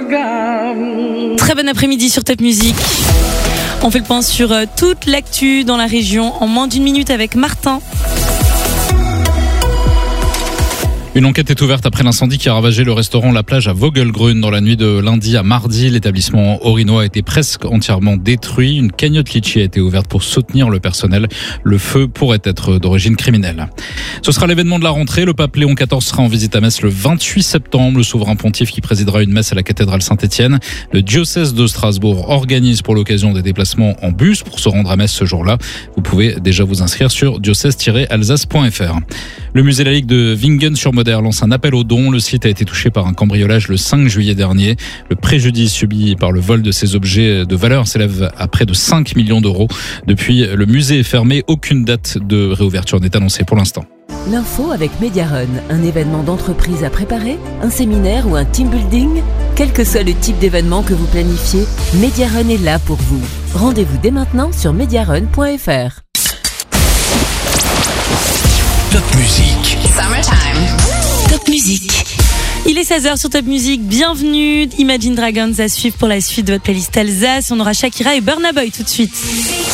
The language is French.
Très bon après-midi sur Top Music. On fait le point sur toute l'actu dans la région en moins d'une minute avec Martin. Une enquête est ouverte après l'incendie qui a ravagé le restaurant La Plage à Vogelgrün dans la nuit de lundi à mardi. L'établissement orinois a été presque entièrement détruit. Une cagnotte litchi a été ouverte pour soutenir le personnel. Le feu pourrait être d'origine criminelle. Ce sera l'événement de la rentrée. Le pape Léon XIV sera en visite à Metz le 28 septembre. Le souverain pontife qui présidera une messe à la cathédrale Saint-Étienne. Le diocèse de Strasbourg organise pour l'occasion des déplacements en bus pour se rendre à Metz ce jour-là. Vous pouvez déjà vous inscrire sur diocèse-alsace.fr. Le musée Lalique de Wingen-sur-Moder lance un appel aux dons. Le site a été touché par un cambriolage le 5 juillet dernier. Le préjudice subi par le vol de ces objets de valeur s'élève à près de 5 millions d'euros. Depuis, le musée est fermé. Aucune date de réouverture n'est annoncée pour l'instant. L'info avec Mediarun, un événement d'entreprise à préparer, un séminaire ou un team building. Quel que soit le type d'événement que vous planifiez, Mediarun est là pour vous. Rendez-vous dès maintenant sur mediarun.fr. Top Music. Summertime. Top Music. Il est 16h sur Top Music. Bienvenue. Imagine Dragons à suivre pour la suite de votre playlist Alsace. On aura Shakira et Burna Boy tout de suite.